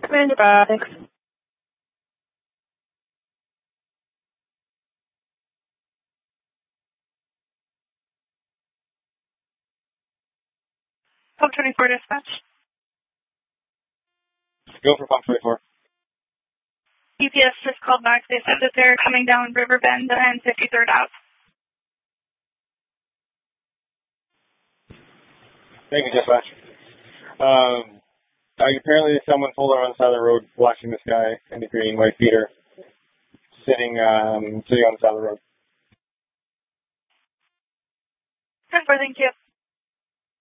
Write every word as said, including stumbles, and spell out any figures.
Commander five. Thanks. Pump twenty-four dispatch. Go for pump twenty-four. U P S just called back. They said that they're coming down Riverbend and fifty-third Ave. Thank you, dispatch. Um, apparently someone pulled over on the side of the road watching this guy in the green white beater sitting, um, sitting on the side of the road. ten four, thank you.